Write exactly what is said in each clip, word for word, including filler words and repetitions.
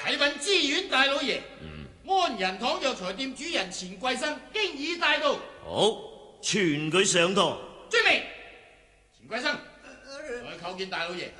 啟稟知縣大老爺，嗯，安仁堂藥材店主人錢貴生經已帶到。 好，傳佢上堂。 遵命。錢貴生，我去叩見大老爺。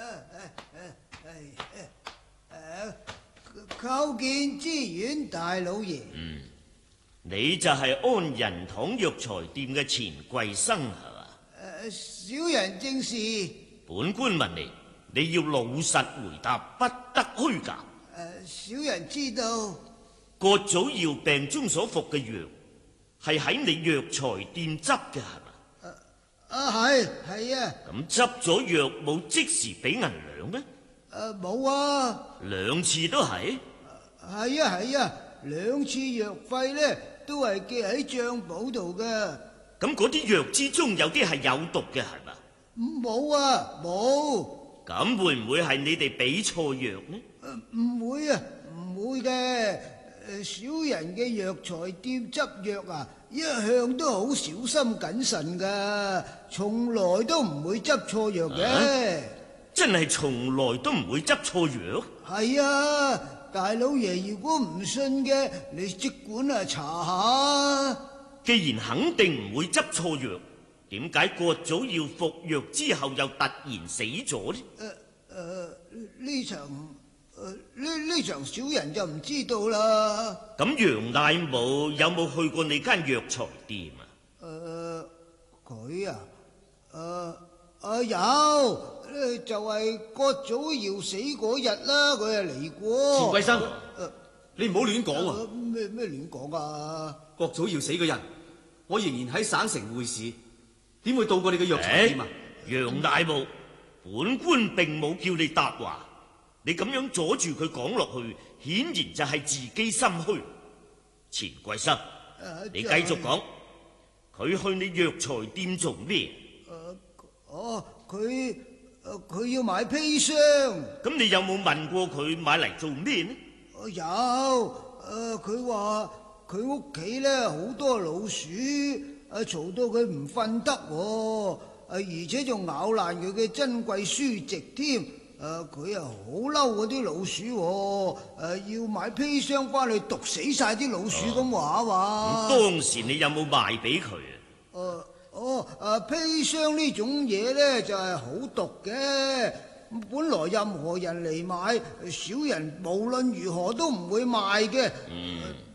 叩見知縣大老爺。 嗯，你就係安仁堂藥材店嘅錢貴生係嘛？ 誒，小人正是。 本官問你，你要老實回答，不得虛假。 誒，小人知道。 葛祖堯病中所服嘅藥，係喺你藥材店執嘅係嘛？ 啊，係係啊。咁執咗藥冇即時俾銀兩咩？ 誒，冇啊。 兩次都係？ 係啊係啊，兩次藥費咧都係記喺賬簿度嘅。 咁嗰啲藥之中有啲係有毒嘅係嘛？ 冇啊，冇。 咁會唔會係你哋俾錯藥呢？ 唔會啊，唔會嘅。誒，小人嘅藥材店執藥啊，一向都好小心謹慎噶，從來都唔會執錯藥嘅。啊， 真係從來都唔會執錯藥？ 係啊，大老爺如果唔信嘅，你即管啊查下。 既然肯定唔會執錯藥，點解葛祖堯服藥之後又突然死咗呢？ 誒誒，呢場誒呢呢場小人就唔知道啦。 咁楊大武有冇去過你間藥材店啊？ 誒，佢啊，誒啊有，就係葛祖堯死嗰日啦，佢啊嚟過。 錢貴生，你唔好亂講喎。 咩咩亂講啊？ 葛祖堯死嗰日，我仍然喺省城會試，點會到過你嘅藥材店啊？ 楊大武，本官並冇叫你答話，你咁樣阻住佢講落去，顯然就係自己心虛。錢貴生，你繼續講，佢去你藥材店做咩？ 誒，哦，佢誒佢要買砒霜。 咁你有冇問過佢買嚟做咩呢？ 有，誒，佢話佢屋企咧好多老鼠，誒嘈到佢唔瞓得，誒而且仲咬爛佢嘅珍貴書籍添，誒佢啊好嬲嗰啲老鼠，誒要買砒霜翻去毒死晒啲老鼠咁話話。 咁當時你有冇賣俾佢啊？ 誒哦誒砒霜呢種嘢咧就係好毒嘅。本來任何人嚟買，小人無論如何都唔會賣嘅。 嗯，